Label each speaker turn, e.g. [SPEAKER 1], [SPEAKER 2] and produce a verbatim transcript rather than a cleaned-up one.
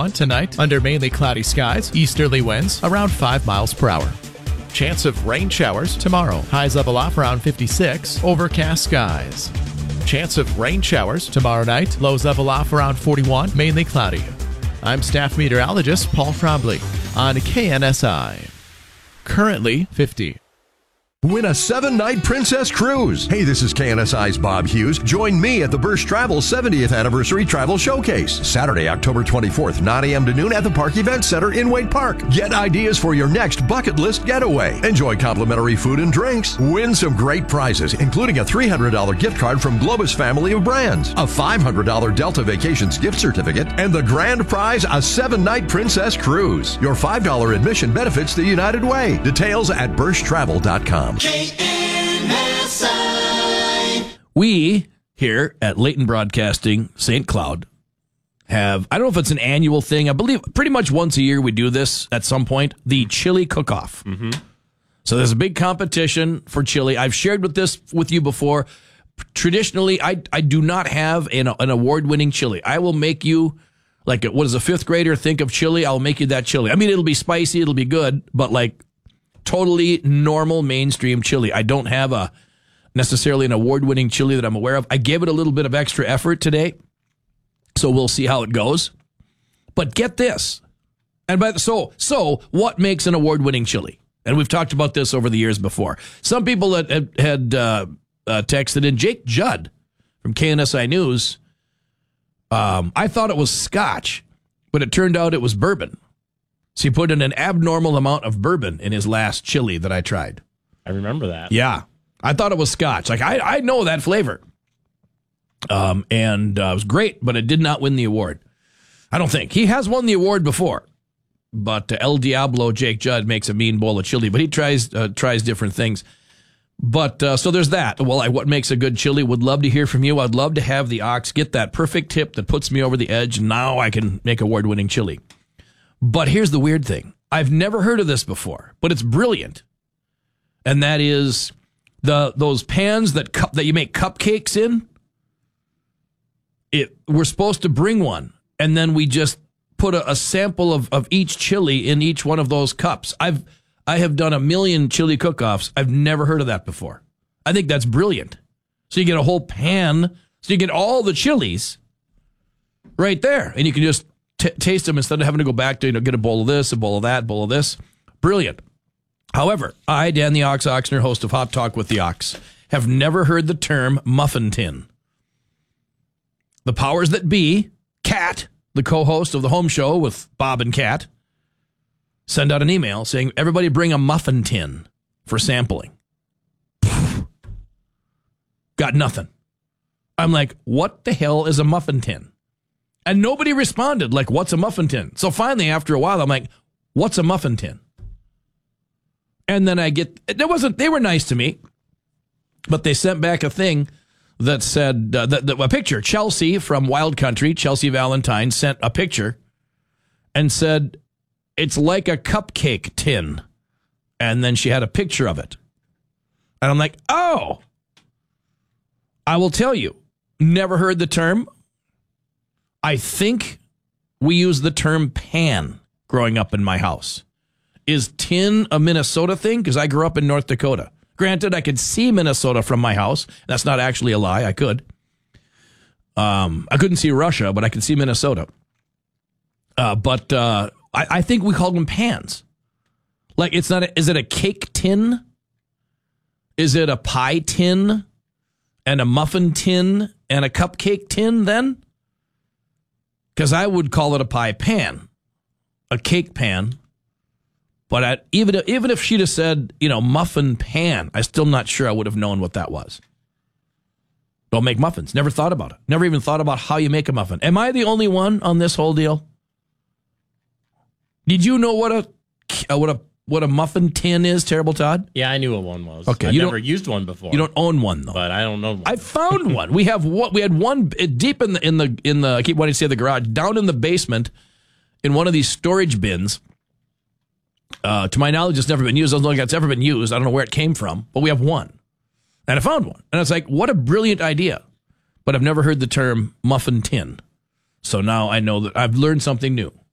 [SPEAKER 1] forty-one tonight under mainly cloudy skies, easterly winds around five miles per hour. Chance of rain showers tomorrow. Highs level off around fifty-six, overcast skies. Chance of rain showers tomorrow night. Lows level off around forty-one, mainly cloudy. I'm staff meteorologist Paul Trombley on K N S I. Currently fifty.
[SPEAKER 2] Win a seven-night Princess Cruise. Hey, this is K N S I's Bob Hughes. Join me at the Birch Travel seventieth Anniversary Travel Showcase. Saturday, October twenty-fourth, nine a.m. to noon at the Park Event Center in Wade Park. Get ideas for your next bucket list getaway. Enjoy complimentary food and drinks. Win some great prizes, including a three hundred dollars gift card from Globus family of brands, a five hundred dollars Delta Vacations gift certificate, and the grand prize, a seven-night Princess Cruise. Your five dollars admission benefits the United Way. Details at birch travel dot com.
[SPEAKER 3] K N S I.
[SPEAKER 4] We here at Leighton Broadcasting, Saint Cloud, have, I don't know if it's an annual thing. I believe pretty much once a year we do this at some point, the chili cook-off. Mm-hmm. So there's a big competition for chili. I've shared with this with you before. Traditionally, I, I do not have an, an award-winning chili. I will make you, like, what does a fifth grader think of chili? I'll make you that chili. I mean, it'll be spicy, it'll be good, but like, totally normal mainstream chili. I don't have a necessarily an award-winning chili that I'm aware of. I gave it a little bit of extra effort today, so we'll see how it goes. But get this. And by the, so so what makes an award-winning chili? And we've talked about this over the years before. Some people had, had, had uh, uh, texted in. Jake Judd from K N S I News. Um, I thought it was Scotch, but it turned out it was bourbon. So he put in an abnormal amount of bourbon in his last chili that I tried.
[SPEAKER 5] I remember that.
[SPEAKER 4] Yeah. I thought it was Scotch. Like, I, I know that flavor. Um, and uh, it was great, but it did not win the award. I don't think. He has won the award before. But uh, El Diablo, Jake Judd, makes a mean bowl of chili. But he tries uh, tries different things. But uh, so there's that. Well, I, what makes a good chili? Would love to hear from you. I'd love to have the ox get that perfect tip that puts me over the edge. Now I can make award-winning chili. But here's the weird thing. I've never heard of this before, but it's brilliant. And that is the those pans that cup, that you make cupcakes in. It we're supposed to bring one, and then we just put a, a sample of, of each chili in each one of those cups. I've I have done a million chili cook-offs. I've never heard of that before. I think that's brilliant. So you get a whole pan, so you get all the chilies right there, and you can just T- taste them instead of having to go back to, you know, get a bowl of this, a bowl of that, a bowl of this. Brilliant. However, I, Dan the Ox Oxner, host of Hot Talk with the Ox, have never heard the term muffin tin. The powers that be, Kat, the co-host of the home show with Bob and Kat, send out an email saying, everybody bring a muffin tin for sampling. Got nothing. I'm like, what the hell is a muffin tin? And nobody responded, like, what's a muffin tin? So finally, after a while, I'm like, what's a muffin tin? And then I get, it wasn't, they were nice to me, but they sent back a thing that said, uh, that, that, a picture. Chelsea from Wild Country, Chelsea Valentine, sent a picture and said, it's like a cupcake tin. And then she had a picture of it. And I'm like, oh, I will tell you, never heard the term. I think we use the term pan growing up in my house. Is tin a Minnesota thing? Because I grew up in North Dakota. Granted, I could see Minnesota from my house. That's not actually a lie. I could. Um, I couldn't see Russia, but I could see Minnesota. Uh, but uh, I, I think we called them pans. Like, it's not. A, is it a cake tin? Is it a pie tin? And a muffin tin? And a cupcake tin then? Because I would call it a pie pan, a cake pan. But I, even, even if she'd have said, you know, muffin pan, I'm still not sure I would have known what that was. Don't make muffins. Never thought about it. Never even thought about how you make a muffin. Am I the only one on this whole deal? Did you know what a what a what a muffin tin is, Terrible Todd?
[SPEAKER 5] Yeah, I knew what one was.
[SPEAKER 4] Okay,
[SPEAKER 5] I've
[SPEAKER 4] you
[SPEAKER 5] never
[SPEAKER 4] don't,
[SPEAKER 5] used one before.
[SPEAKER 4] You don't own one though.
[SPEAKER 5] But I don't know one.
[SPEAKER 4] I found one. We have what we had one deep in the in the in the I keep wanting to say the garage, down in the basement in one of these storage bins. Uh, to my knowledge, it's never been used. I don't know if it's ever been used. I don't know where it came from, but we have one. And I found one. And it's like, what a brilliant idea. But I've never heard the term muffin tin. So now I know that I've learned something new.